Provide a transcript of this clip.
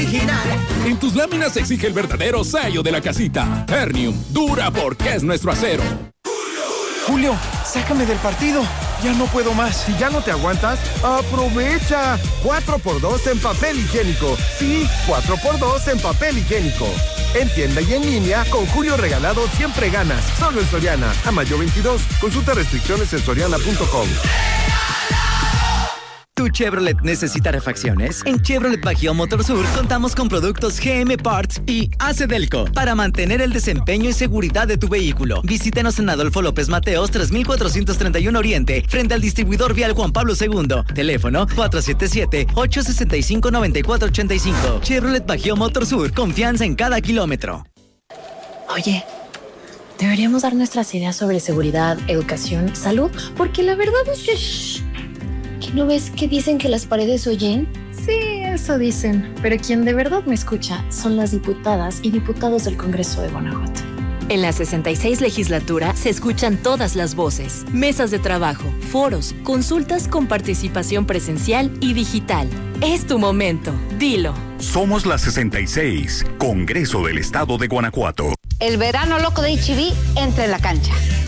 original. En tus láminas se exige el verdadero sello de la casita. Ternium, dura porque es nuestro acero. Julio, sácame del partido. Ya no puedo más. Si ya no te aguantas, ¡aprovecha! 4x2 en papel higiénico. Sí, 4x2 en papel higiénico. En tienda y en línea, con Julio Regalado siempre ganas. Solo en Soriana. A mayo 22. Consulta restricciones en soriana.com. ¿Tu Chevrolet necesita refacciones? En Chevrolet Bajío Motorsur contamos con productos GM Parts y Acedelco para mantener el desempeño y seguridad de tu vehículo. Visítenos en Adolfo López Mateos 3431 Oriente, frente al distribuidor vial Juan Pablo II. Teléfono 477-865-9485. Chevrolet Bajío Motorsur, confianza en cada kilómetro. Oye, deberíamos dar nuestras ideas sobre seguridad, educación, salud, porque la verdad es que... ¿Que no ves que dicen que las paredes oyen? Sí, eso dicen, pero quien de verdad me escucha son las diputadas y diputados del Congreso de Guanajuato. En la 66 legislatura se escuchan todas las voces, mesas de trabajo, foros, consultas con participación presencial y digital. Es tu momento, dilo. Somos la 66, Congreso del Estado de Guanajuato. El verano loco de H-E-B entra en la cancha.